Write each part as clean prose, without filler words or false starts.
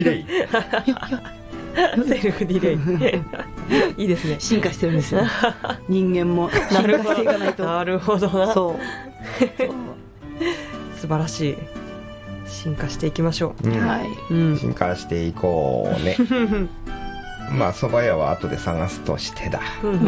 レイセルフディレイいいですね。 進化してるんですよ人間も進化していかないと。 なるほどな。 そう素晴らしい。進化していきましょう。 はい、 進化していこうねまあ蕎麦屋は後で探すとしてだ。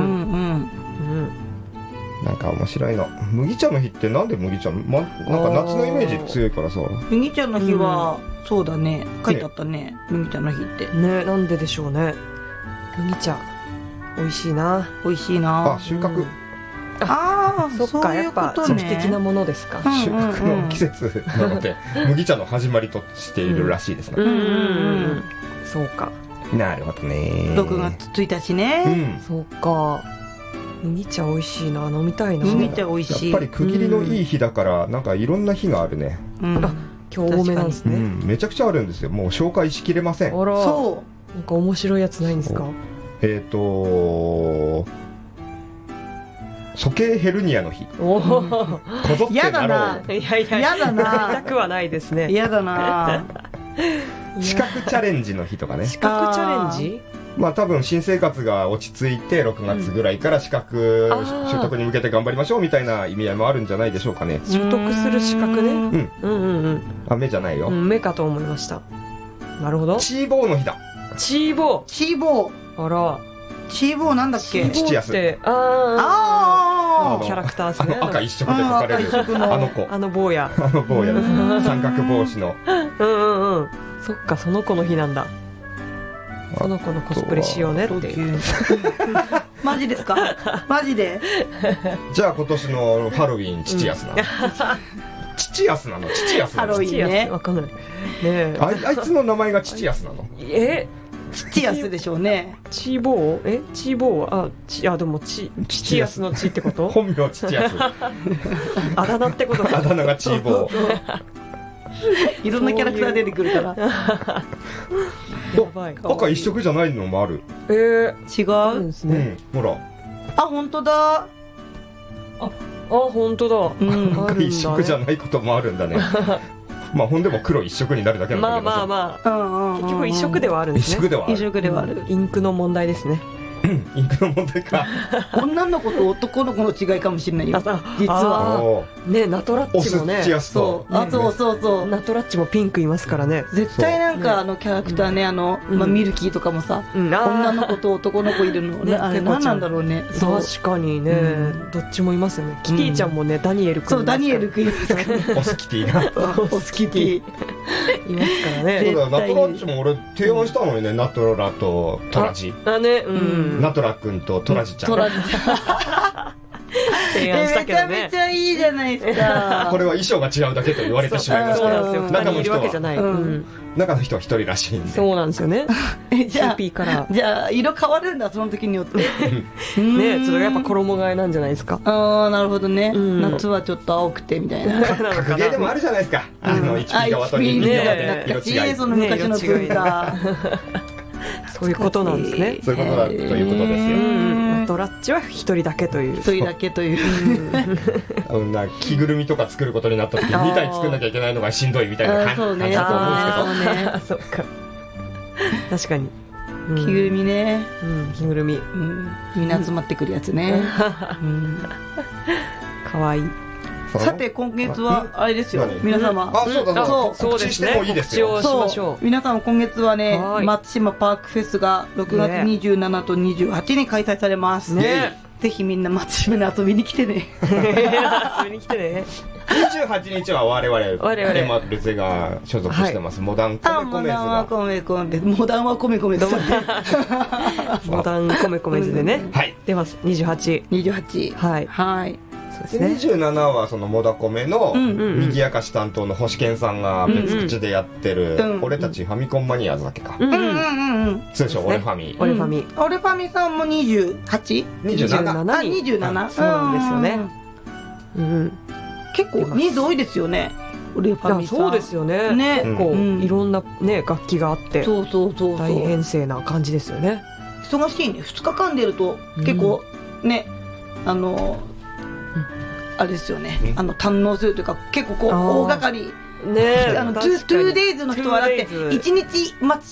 なんか面白いの。麦茶の日ってなんで麦茶、なんか夏のイメージ強いからさ。 麦茶の日は、そうだね、書いてあったね、麦茶の日ってね。なんででしょうね。麦茶美味しいな。 美味しいな。 あ、収穫。 ああ、 そっか、やっぱ時期的なものですか。 収穫の季節なので麦茶の始まりとしているらしいですね。 そうか。 なるほどね。 6月1日ね。 そうか。麦茶美味しいな。飲みたいな。 麦茶美味しい。 やっぱり区切りのいい日だからなんかいろんな日があるね。 今日多めなんですね。 めちゃくちゃあるんですよ。もう紹介しきれません。 あら、 そう。 なんか面白いやつないんですか。 鼠径ヘルニアの日。 おお、 こぞってなろう。 いやいや、 やだな。 痛くはないですね。 嫌だな。 資格チャレンジの日とかね。 資格チャレンジ。 まあ多分新生活が落ち着いて6月ぐらいから資格取得に向けて頑張りましょうみたいな意味合いもあるんじゃないでしょうかね。 取得する資格ね。 あ、目じゃないよ。 目かと思いました。なるほど。 チーボーの日だ。 チーボー。 チーボー。あら。 チーボーなんだっけ。 父安。 キャラクターですね。 赤一色で描かれるあの子。 あの坊や。 あの坊やです。三角帽子の。 そっか、その子の日なんだ。その子のコスプレしようねっていう。 マジですか。マジで。 じゃあ今年のハロウィン父安なの。父安なの。父安なの。 ハロウィンね。 わかんない。ね。 あいつの名前が父安なの。 父安でしょうね。 チーボー？チーボーはでも父安の父ってこと？ 本名父安。 あだ名ってことか。 あだ名がチーボー。 いろんなキャラクター出てくるから。 赤一色じゃないのもある。 違う。 ほら。 あ、本当だ。 本当だ。 赤一色じゃないこともあるんだね。まあほんでも黒一色になるだけなんだけど。 まあ結局一色ではあるんですね。 一色ではある。 一色ではある。 インクの問題ですね。 インクの問題か。 女の子と男の子の違いかもしれないよ。実は。 ね、ナトラッチもね。 そう。そう。 ナトラッチもピンクいますからね。 絶対なんかキャラクターね、ミルキーとかもさ、女の子と男の子いるのね。あれ何なんだろうね。 確かにね、どっちもいますよね。キティちゃんもね、ダニエル君。 そう、ダニエル君いますからね。 オスキティが。 オスキティ。 いますからね。 そうだ、ナトラッチも俺提案したのにね、ナトラとトラジ。ナトラ君とトラジちゃん。 トラジちゃん。 提案したけどね。 めちゃめちゃいいじゃないですか。 これは衣装が違うだけと言われてしまいました。 中の人は中の人は一人らしいんで。 そうなんですよね。 じゃあ色変わるんだ、その時によって。ね、 ちょっとやっぱ衣替えなんじゃないですか。 ああ、なるほどね。夏はちょっと青くてみたいな。 格ゲーでもあるじゃないですか。1P 側と 2P 側で色違い。 その昔の文化。 そういうことなんですね。 そういうことだということですよ。 ナトラッチは一人だけという。 一人だけという。 着ぐるみとか作ることになった時に2体作んなきゃいけないのがしんどいみたいな感じだと思うんですけど。 そっか。確かに。 着ぐるみね。 着ぐるみ。 みんな集まってくるやつね。 かわいい。 さて今月はあれですよ、皆様。 そうですね。告知をしましょう。 皆様今月はね、松島パークフェスが6月27と28に開催されます。ぜひみんな松島に遊びに来てね。 遊びに来てね。 28日は我々エマルゼが所属してますモダンコメコメズが。 モダンはコメコメズ。 モダンコメコメズでね。出ます。 28。はい。 27はそのモダコメの右明かし担当の星健さんが別口でやってる俺たちファミコンマニアーズだっけか、通称俺ファミ。 俺ファミさんも 28？ 27？ そうなんですよね。結構人数多いですよね、俺ファミさん。 そうですよね。結構いろんなね楽器があって大編成な感じですよね。 忙しいね。2日間出ると結構ね、あれですよね、堪能するというか結構こう大掛かりねえ、 2days の人はだって1日松